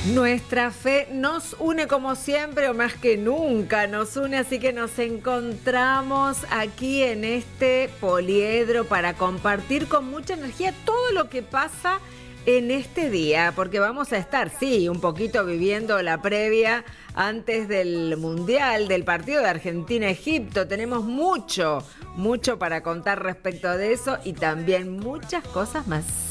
Nuestra fe nos une como siempre, o más que nunca nos une, así que nos encontramos aquí en este poliedro para compartir con mucha energía todo lo que pasa en este día, porque vamos a estar, sí, un poquito viviendo la previa antes del Mundial, del partido de Argentina-Egipto. Tenemos mucho para contar respecto de eso y también muchas cosas más.